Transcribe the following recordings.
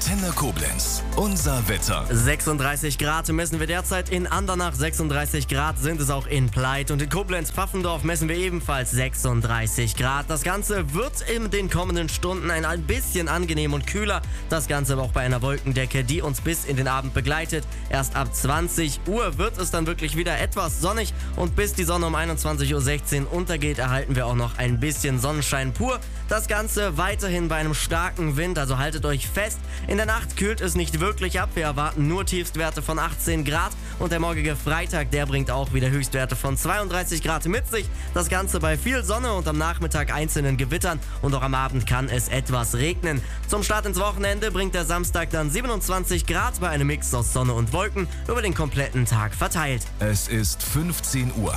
Antenne Koblenz. Unser Wetter. 36 Grad messen wir derzeit in Andernach, 36 Grad sind es auch in Pleit und in Koblenz-Pfaffendorf messen wir ebenfalls 36 Grad. Das Ganze wird in den kommenden Stunden ein bisschen angenehm und kühler. Das Ganze aber auch bei einer Wolkendecke, die uns bis in den Abend begleitet. Erst ab 20 Uhr wird es dann wirklich wieder etwas sonnig und bis die Sonne um 21.16 Uhr untergeht, erhalten wir auch noch ein bisschen Sonnenschein pur. Das Ganze weiterhin bei einem starken Wind, also haltet euch fest. In der Nacht kühlt es nicht wirklich ab. Wir erwarten nur Tiefstwerte von 18 Grad und der morgige Freitag, der bringt auch wieder Höchstwerte von 32 Grad mit sich. Das Ganze bei viel Sonne und am Nachmittag einzelnen Gewittern und auch am Abend kann es etwas regnen. Zum Start ins Wochenende bringt der Samstag dann 27 Grad bei einem Mix aus Sonne und Wolken über den kompletten Tag verteilt. Es ist 15 Uhr.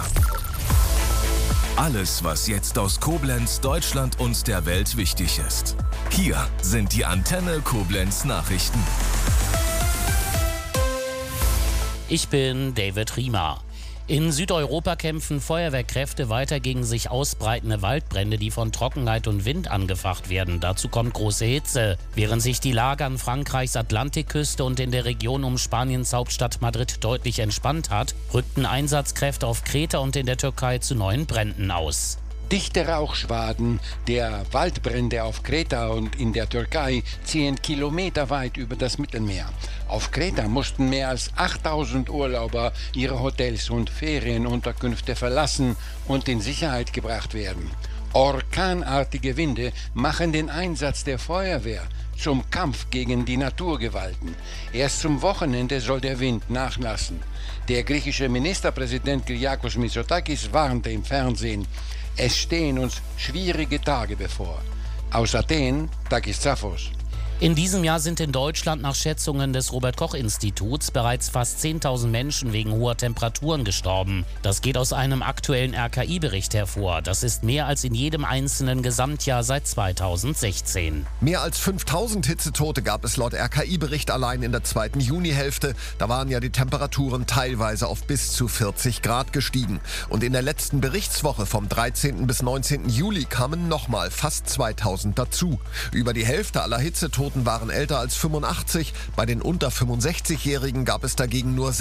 Alles, was jetzt aus Koblenz, Deutschland und der Welt wichtig ist. Hier sind die Antenne Koblenz Nachrichten. Ich bin David Riemer. In Südeuropa kämpfen Feuerwehrkräfte weiter gegen sich ausbreitende Waldbrände, die von Trockenheit und Wind angefacht werden. Dazu kommt große Hitze. Während sich die Lage an Frankreichs Atlantikküste und in der Region um Spaniens Hauptstadt Madrid deutlich entspannt hat, rückten Einsatzkräfte auf Kreta und in der Türkei zu neuen Bränden aus. Dichte Rauchschwaden der Waldbrände auf Kreta und in der Türkei ziehen kilometerweit über das Mittelmeer. Auf Kreta mussten mehr als 8000 Urlauber ihre Hotels und Ferienunterkünfte verlassen und in Sicherheit gebracht werden. Orkanartige Winde machen den Einsatz der Feuerwehr zum Kampf gegen die Naturgewalten. Erst zum Wochenende soll der Wind nachlassen. Der griechische Ministerpräsident Kyriakos Mitsotakis warnte im Fernsehen: Es stehen uns schwierige Tage bevor. Aus Athen, Takis Zaphos. In diesem Jahr sind in Deutschland nach Schätzungen des Robert-Koch-Instituts bereits fast 10.000 Menschen wegen hoher Temperaturen gestorben. Das geht aus einem aktuellen RKI-Bericht hervor. Das ist mehr als in jedem einzelnen Gesamtjahr seit 2016. Mehr als 5.000 Hitzetote gab es laut RKI-Bericht allein in der zweiten Junihälfte. Da waren ja die Temperaturen teilweise auf bis zu 40 Grad gestiegen. Und in der letzten Berichtswoche vom 13. bis 19. Juli kamen nochmal fast 2.000 dazu. Über die Hälfte aller Hitzetoten waren älter als 85. Bei den unter 65-Jährigen gab es dagegen nur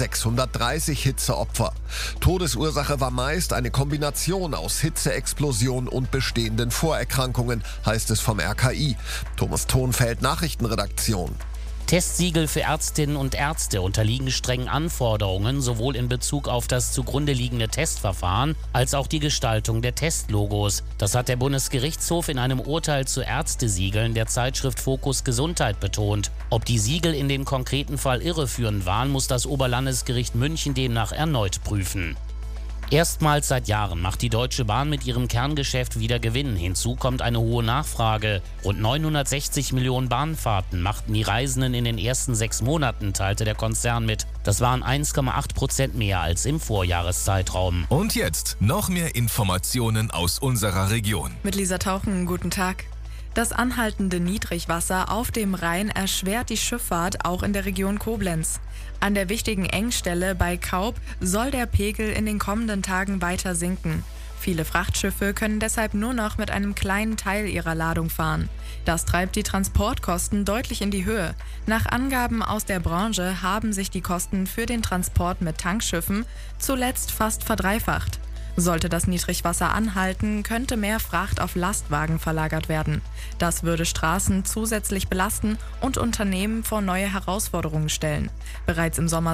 630 Hitzeopfer. Todesursache war meist eine Kombination aus Hitzeexplosion und bestehenden Vorerkrankungen, heißt es vom RKI. Thomas Thonfeld, Nachrichtenredaktion. Testsiegel für Ärztinnen und Ärzte unterliegen strengen Anforderungen, sowohl in Bezug auf das zugrunde liegende Testverfahren als auch die Gestaltung der Testlogos. Das hat der Bundesgerichtshof in einem Urteil zu Ärztesiegeln der Zeitschrift Fokus Gesundheit betont. Ob die Siegel in dem konkreten Fall irreführend waren, muss das Oberlandesgericht München demnach erneut prüfen. Erstmals seit Jahren macht die Deutsche Bahn mit ihrem Kerngeschäft wieder Gewinn. Hinzu kommt eine hohe Nachfrage. Rund 960 Millionen Bahnfahrten machten die Reisenden in den ersten 6 Monaten, teilte der Konzern mit. Das waren 1,8% mehr als im Vorjahreszeitraum. Und jetzt noch mehr Informationen aus unserer Region. Mit Lisa Tauchen, guten Tag. Das anhaltende Niedrigwasser auf dem Rhein erschwert die Schifffahrt auch in der Region Koblenz. An der wichtigen Engstelle bei Kaub soll der Pegel in den kommenden Tagen weiter sinken. Viele Frachtschiffe können deshalb nur noch mit einem kleinen Teil ihrer Ladung fahren. Das treibt die Transportkosten deutlich in die Höhe. Nach Angaben aus der Branche haben sich die Kosten für den Transport mit Tankschiffen zuletzt fast verdreifacht. Sollte das Niedrigwasser anhalten, könnte mehr Fracht auf Lastwagen verlagert werden. Das würde Straßen zusätzlich belasten und Unternehmen vor neue Herausforderungen stellen. Bereits im Sommer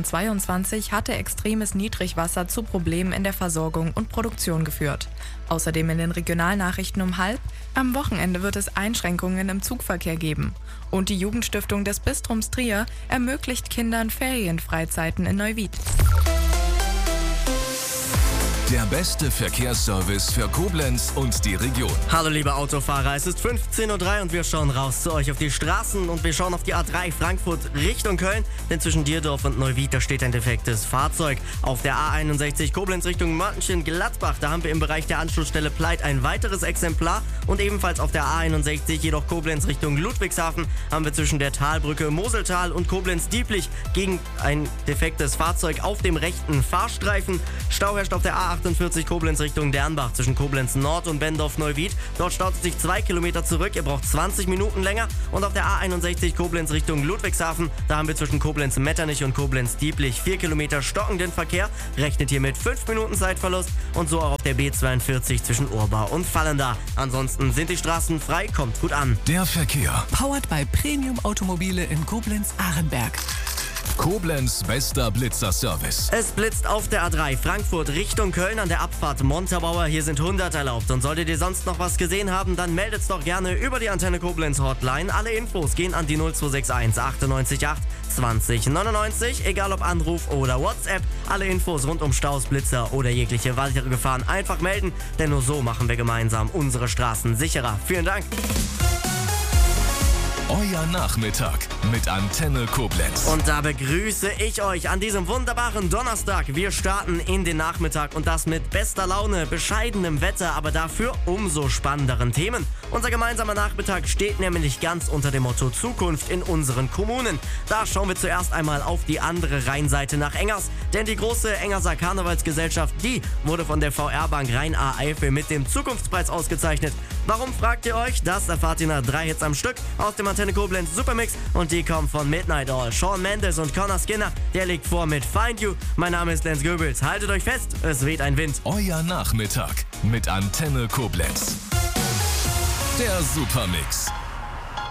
2022 hatte extremes Niedrigwasser zu Problemen in der Versorgung und Produktion geführt. Außerdem in den Regionalnachrichten um 12:30: Am Wochenende wird es Einschränkungen im Zugverkehr geben. Und die Jugendstiftung des Bistrums Trier ermöglicht Kindern Ferienfreizeiten in Neuwied. Der beste Verkehrsservice für Koblenz und die Region. Hallo liebe Autofahrer, es ist 15:03 Uhr und wir schauen raus zu euch auf die Straßen und wir schauen auf die A3 Frankfurt Richtung Köln, denn zwischen Dierdorf und Neuwied, da steht ein defektes Fahrzeug. Auf der A61 Koblenz Richtung Mönchengladbach, da haben wir im Bereich der Anschlussstelle Pleit ein weiteres Exemplar und ebenfalls auf der A61 jedoch Koblenz Richtung Ludwigshafen haben wir zwischen der Talbrücke Moseltal und Koblenz-Dieblich gegen ein defektes Fahrzeug auf dem rechten Fahrstreifen. Stau herrscht auf der A A48 Koblenz Richtung Dernbach zwischen Koblenz Nord und Bendorf-Neuwied. Dort staut es sich 2 Kilometer zurück. Ihr braucht 20 Minuten länger. Und auf der A61 Koblenz Richtung Ludwigshafen, da haben wir zwischen Koblenz-Metternich und Koblenz-Dieblich 4 Kilometer stockenden Verkehr. Rechnet hier mit 5 Minuten Zeitverlust. Und so auch auf der B42 zwischen Urbar und Vallendar. Ansonsten sind die Straßen frei, kommt gut an. Der Verkehr. Powered by Premium Automobile in Koblenz-Arenberg. Koblenz bester Blitzerservice. Es blitzt auf der A3 Frankfurt Richtung Köln an der Abfahrt Montabaur. Hier sind 100 erlaubt. Und solltet ihr sonst noch was gesehen haben, dann meldet's doch gerne über die Antenne Koblenz Hotline. Alle Infos gehen an die 0261 98 8 20 99. Egal ob Anruf oder WhatsApp. Alle Infos rund um Staus, Blitzer oder jegliche weitere Gefahren einfach melden. Denn nur so machen wir gemeinsam unsere Straßen sicherer. Vielen Dank. Euer Nachmittag mit Antenne Koblenz. Und da begrüße ich euch an diesem wunderbaren Donnerstag. Wir starten in den Nachmittag und das mit bester Laune, bescheidenem Wetter, aber dafür umso spannenderen Themen. Unser gemeinsamer Nachmittag steht nämlich ganz unter dem Motto Zukunft in unseren Kommunen. Da schauen wir zuerst einmal auf die andere Rheinseite nach Engers, denn die große Engerser Karnevalsgesellschaft, die wurde von der VR-Bank Rhein-A-Eifel mit dem Zukunftspreis ausgezeichnet. Warum, fragt ihr euch? Das erfahrt ihr nach 3 Hits am Stück aus dem Antenne Koblenz Supermix und die kommen von Midnight All. Shawn Mendes und Connor Skinner, der legt vor mit Find You. Mein Name ist Lenz Goebbels. Haltet euch fest, es weht ein Wind. Euer Nachmittag mit Antenne Koblenz. Der Supermix.